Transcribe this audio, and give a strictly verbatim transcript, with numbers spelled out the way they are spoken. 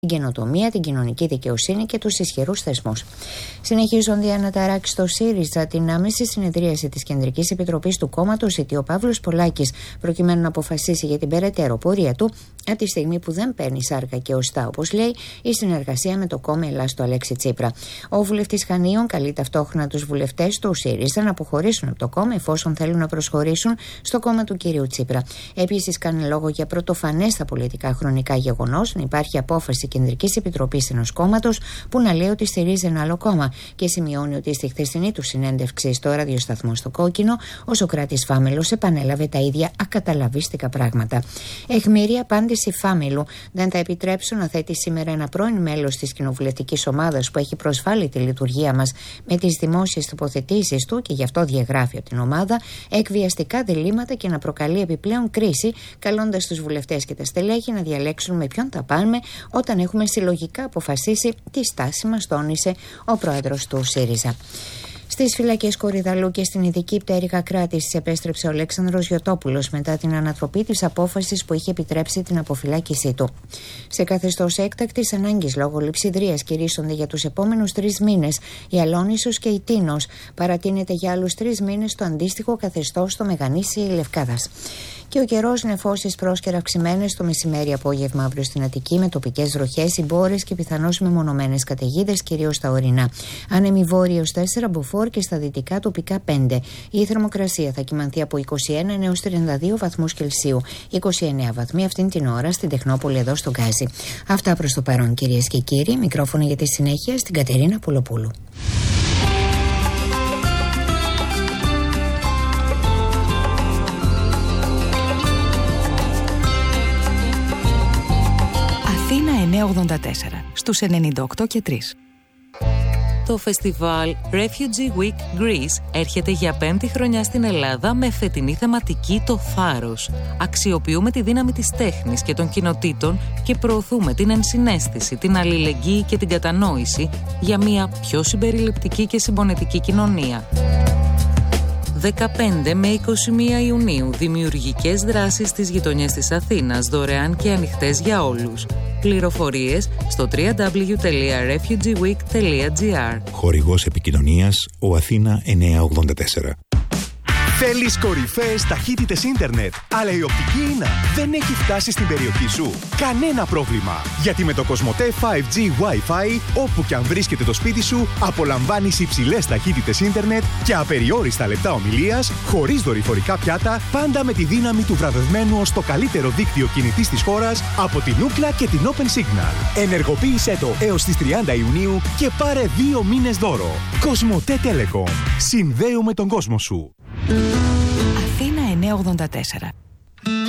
την καινοτομία, την κοινωνική δικαιοσύνη και τους ισχυρούς θεσμούς. Συνεχίζονται οι αναταράξεις στο ΣΥΡΙΖΑ. Την άμεση συνεδρίαση της Κεντρικής Επιτροπής του κόμματος ζητεί ο Παύλος Πολάκης, προκειμένου να αποφασίσει για την περαιτέρω πορεία του, από τη στιγμή που δεν παίρνει σάρκα και οστά, όπως λέει, η συνεργασία με το κόμμα Ελλάς του Αλέξη Τσίπρα. Ο βουλευτής Χανίων καλεί ταυτόχρονα τους βουλευτές του ΣΥΡΙΖΑ να αποχωρήσουν από το κόμμα εφόσον θέλουν να προσχωρήσουν στο κόμμα του κυρίου Τσίπρα. Επίσης, κάνει λόγο για πρωτοφανές στα πολιτικά χρονικά γεγονός να υπάρχει απόφαση Κεντρικής Επιτροπής ενός κόμματος που να λέει ότι στηρίζει ένα άλλο κόμμα και σημειώνει ότι στη χθεσινή του συνέντευξη στο ραδιοσταθμό στο Κόκκινο, ο Σωκράτης Φάμελος επανέλαβε τα ίδια ακαταλαβίστικα πράγματα. Αιχμηρή απάντηση Φάμελου: δεν θα επιτρέψω να θέτει σήμερα ένα πρώην μέλος της κοινοβουλευτικής ομάδας που έχει προσβάλει τη λειτουργία μας με τις δημόσιες τοποθετήσεις του και γι' αυτό διαγράφει από την ομάδα εκβιαστικά διλήμματα και να προκαλεί επιπλέον κρίση, καλώντας τους βουλευτές και τα στελέχη να διαλέξουν με ποιον θα πάμε όταν έχουμε συλλογικά αποφασίσει τη στάση μας, τόνισε ο πρόεδρος του ΣΥΡΙΖΑ. Στις φυλακές Κορυδαλού και στην ειδική πτέρυγα κράτησης επέστρεψε ο Αλέξανδρος Γιωτόπουλος μετά την ανατροπή της απόφασης που είχε επιτρέψει την αποφυλάκησή του. Σε καθεστώς έκτακτης ανάγκης λόγω λειψιδρίας κηρύσσονται για τους επόμενους τρεις μήνες η Αλόνισσος και η Τίνος. Παρατείνεται για άλλους τρεις μήνες το αντίστοιχο καθεστώς στο Μεγανήσι Λευκάδας. Και ο καιρός, νεφώσεις πρόσκαιρα αυξημένες το μεσημέρι-απόγευμα αύριο στην Αττική, με τοπικές βροχές, συμπόρες και πιθανώς μεμονωμένες καταιγίδες, κυρίως στα ορεινά. Άνεμοι βόρειος τέσσερα, μποφόρ και στα δυτικά τοπικά πέντε. Η θερμοκρασία θα κυμανθεί από είκοσι ένα έως τριάντα δύο βαθμούς Κελσίου. είκοσι εννέα βαθμοί αυτήν την ώρα στην Τεχνόπολη εδώ στο Γκάζι. Αυτά προς το παρόν, κυρίες και κύριοι. Μικρόφωνο για τη συνέχεια στην Κατερίνα Πουλοπούλου. εννιακόσια ογδόντα τέσσερα στους ενενήντα οκτώ και τρία. Το φεστιβάλ Refugee Week Greece έρχεται για πέμπτη χρονιά στην Ελλάδα με φετινή θεματική το θάρρος. Αξιοποιούμε τη δύναμη της τέχνης και των κοινοτήτων και προωθούμε την ενσυναίσθηση, την αλληλεγγύη και την κατανόηση για μια πιο συμπεριληπτική και συμπονετική κοινωνία. δεκαπέντε με είκοσι μία Ιουνίου, δημιουργικές δράσεις στις γειτονιές της Αθήνας, δωρεάν και ανοιχτές για όλους. Πληροφορίες στο double-u double-u double-u τελεία refugee week τελεία gr. Χορηγός επικοινωνίας ο Αθήνα εννιακόσια ογδόντα τέσσερα. Θέλεις κορυφαίες ταχύτητες ίντερνετ, αλλά η οπτική ίνα δεν έχει φτάσει στην περιοχή σου? Κανένα πρόβλημα, γιατί με το Κοσμοτέ φάιβ τζι Wi-Fi, όπου και αν βρίσκεται το σπίτι σου, απολαμβάνεις υψηλές ταχύτητες ίντερνετ και απεριόριστα λεπτά ομιλίας, χωρίς δορυφορικά πιάτα, πάντα με τη δύναμη του βραβευμένου ως το καλύτερο δίκτυο κινητής της χώρας από την Ookla και την Open Signal. Ενεργοποίησέ το έως τις τριάντα Ιουνίου και πάρε δύο μήνες δώρο. Κοσμοτέ Telecom. Συνδέουμε τον κόσμο σου. Αθήνα εννιακόσια ογδόντα τέσσερα.